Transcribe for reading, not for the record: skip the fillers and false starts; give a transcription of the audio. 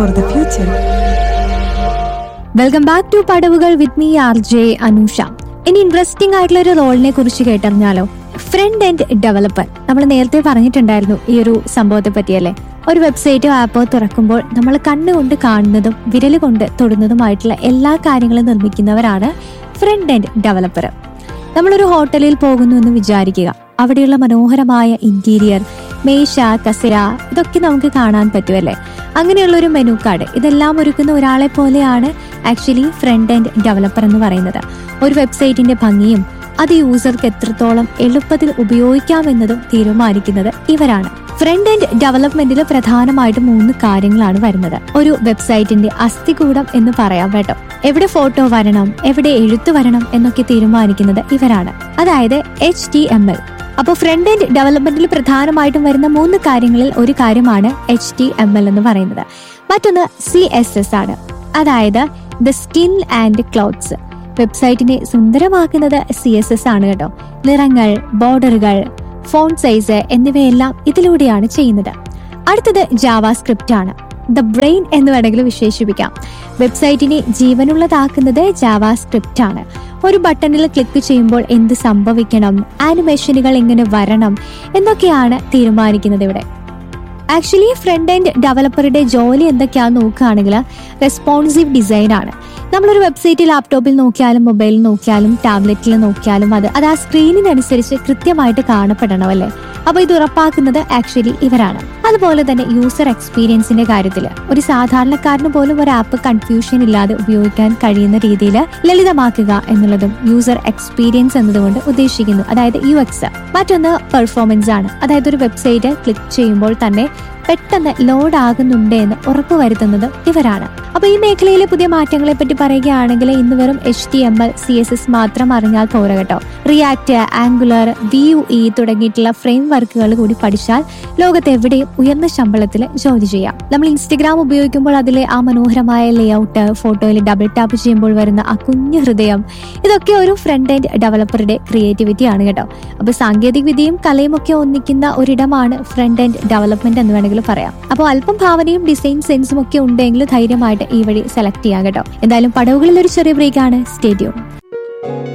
for the future. Welcome back to പടവുകൾ with me RJ Anusha. ഇനി interesting ആയിട്ടുള്ള ഒരു റോളിനെ കുറിച്ച് കേട്ടറിഞ്ഞാലോ? Front end developer. നമ്മൾ നേരത്തെ പറഞ്ഞിട്ടുണ്ടായിരുന്നു ഈ ഒരു സംഭവത്തെ പറ്റിയല്ലേ. ഒരു വെബ്സൈറ്റോ ആപ്പോ തുറക്കുമ്പോൾ നമ്മൾ കണ്ണുകൊണ്ട് കാണുന്നതും വിരൽ കൊണ്ട് തൊടുന്നതുമായിട്ടുള്ള എല്ലാ കാര്യങ്ങളും നിർമ്മിക്കുന്നവരാണ് ഫ്രണ്ട് എൻഡ് ഡെവലപ്പർ. നമ്മളൊരു ഹോട്ടലിൽ പോകുന്നു എന്ന് വിചാരിക്കുക. അവിടെയുള്ള മനോഹരമായ ഇന്റീരിയർ, മേശ, കസേര, ഇതൊക്കെ നമുക്ക് കാണാൻ പറ്റുമല്ലേ? അങ്ങനെയുള്ള ഒരു മെനു കാർഡ്, ഇതെല്ലാം ഒരുക്കുന്ന ഒരാളെ പോലെയാണ് ആക്ച്വലി ഫ്രണ്ട് എൻഡ് ഡെവലപ്പർ എന്ന് പറയുന്നത്. ഒരു വെബ്സൈറ്റിന്റെ ഭംഗിയും അത് യൂസർക്ക് എത്രത്തോളം എളുപ്പത്തിൽ ഉപയോഗിക്കാമെന്നതും തീരുമാനിക്കുന്നത് ഇവരാണ്. ഫ്രണ്ട് എൻഡ് ഡെവലപ്മെന്റിൽ പ്രധാനമായിട്ടും 3 കാര്യങ്ങളാണ് വരുന്നത്. ഒരു വെബ്സൈറ്റിന്റെ അസ്ഥികൂടം എന്ന് പറയാം കേട്ടോ. എവിടെ ഫോട്ടോ വരണം, എവിടെ എഴുത്ത് വരണം എന്നൊക്കെ തീരുമാനിക്കുന്നത് ഇവരാണ്. അതായത് HTML. അപ്പോൾ ഫ്രണ്ട് എൻഡ് ഡെവലപ്മെന്റിൽ പ്രധാനമായിട്ടും വരുന്ന 3 കാര്യങ്ങളിൽ ഒരു കാര്യമാണ് HTML എന്ന് പറയുന്നത്. മറ്റൊന്ന് CSS ആണ്. അതായത് the skin and clothes. വെബ്സൈറ്റിനെ സുന്ദരമാക്കുന്നത് CSS ആണ് കേട്ടോ. നിറങ്ങൾ, ബോർഡറുകൾ, ഫോണ്ട് സൈസ് എന്നിവയെല്ലാം ഇതിലൂടെയാണ് ചെയ്യുന്നത്. അടുത്തത് ജാവാസ്ക്രിപ്റ്റ് ആണ്. ദ ബ്രെയിൻ എന്ന് വേണമെങ്കിൽ വിശേഷിപ്പിക്കാം. വെബ്സൈറ്റിനെ ജീവനുള്ളതാക്കുന്നത് ജാവാസ്ക്രിപ്റ്റ് ആണ്. ഒരു ബട്ടണിൽ ക്ലിക്ക് ചെയ്യുമ്പോൾ എന്ത് സംഭവിക്കണം, ആനിമേഷനുകൾ എങ്ങനെ വരണം എന്നൊക്കെയാണ് തീരുമാനിക്കുന്നത് ഇവിടെ. ആക്ച്വലി ഫ്രണ്ട് എൻഡ് ഡെവലപ്പറുടെ ജോലി എന്തൊക്കെയാണെന്ന് നോക്കുകയാണെങ്കിൽ റെസ്പോൺസീവ് ഡിസൈൻ ആണ്. നമ്മളൊരു വെബ്സൈറ്റ് ലാപ്ടോപ്പിൽ നോക്കിയാലും മൊബൈലിൽ നോക്കിയാലും ടാബ്ലറ്റിൽ നോക്കിയാലും അത് ആ സ്ക്രീനിനനുസരിച്ച് കൃത്യമായിട്ട് കാണപ്പെടണം അല്ലേ? അപ്പൊ ഇത് ഉറപ്പാക്കുന്നത് ആക്ച്വലി ഇവരാണ്. അതുപോലെ തന്നെ യൂസർ എക്സ്പീരിയൻസിന്റെ കാര്യത്തിൽ ഒരു സാധാരണക്കാരന് പോലും ഒരു ആപ്പ് കൺഫ്യൂഷൻ ഇല്ലാതെ ഉപയോഗിക്കാൻ കഴിയുന്ന രീതിയിൽ ലളിതമാക്കുക എന്നുള്ളതും യൂസർ എക്സ്പീരിയൻസ് എന്നതുകൊണ്ട് ഉദ്ദേശിക്കുന്നു. അതായത് UX. മറ്റൊന്ന് പെർഫോമൻസ് ആണ്. അതായത് ഒരു വെബ്സൈറ്റ് ക്ലിക്ക് ചെയ്യുമ്പോൾ തന്നെ പെട്ടെന്ന് ലോഡ് ആകുന്നുണ്ട് എന്ന് ഉറപ്പുവരുത്തുന്നത് ഇവരാണ്. അപ്പൊ ഈ മേഖലയിലെ പുതിയ മാറ്റങ്ങളെ പറ്റി പറയുകയാണെങ്കിൽ ഇന്ന് വെറും HTML, CSS മാത്രം അറിഞ്ഞാൽ പോരാ കേട്ടോ. റിയാക്ട്, ആംഗുലർ, Vue തുടങ്ങിയിട്ടുള്ള ഫ്രെയിം വർക്കുകൾ കൂടി പഠിച്ചാൽ ലോകത്ത് എവിടെയും ഉയർന്ന ശമ്പളത്തിൽ ജോലി ചെയ്യാം. നമ്മൾ ഇൻസ്റ്റഗ്രാം ഉപയോഗിക്കുമ്പോൾ അതിലെ ആ മനോഹരമായ ലേഔട്ട്, ഫോട്ടോയിൽ ഡബിൾ ടാപ്പ് ചെയ്യുമ്പോൾ വരുന്ന ആ കുഞ്ഞു ഹൃദയം, ഇതൊക്കെ ഒരു ഫ്രണ്ട് എൻഡ് ഡെവലപ്പറുടെ ക്രിയേറ്റിവിറ്റി ആണ് കേട്ടോ. അപ്പൊ സാങ്കേതിക വിദ്യയും കലയും ഒക്കെ ഒന്നിക്കുന്ന ഒരിടമാണ് ഫ്രണ്ട് എൻഡ് ഡെവലപ്മെന്റ് എന്ന് വേണമെങ്കിൽ പറയാം. അപ്പോൾ അല്പം ഭാവനയും ഡിസൈൻ സെൻസും ഒക്കെ ഉണ്ടെങ്കിൽ ധൈര്യമായിട്ട് ഈ വഴി സെലക്ട് ചെയ്യാം കേട്ടോ. എന്തായാലും പടവുകളിൽ ഒരു ചെറിയ ബ്രേക്കാണ്. Stay tune.